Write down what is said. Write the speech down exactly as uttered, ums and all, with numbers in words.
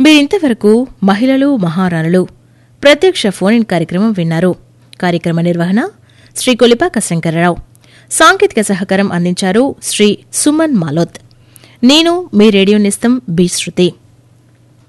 మీరింతవరకు మహిళలు మహారాణులు ప్రత్యక్ష ఫోన్ ఇన్ కార్యక్రమం విన్నారు. కార్యక్రమ నిర్వహణ శ్రీ కొలిపాక శంకరరావు. సాంకేతిక సహకారం అందించారు శ్రీ సుమన్ మాలోత్. నేను మీ రేడియో నిస్తం బి శృతి.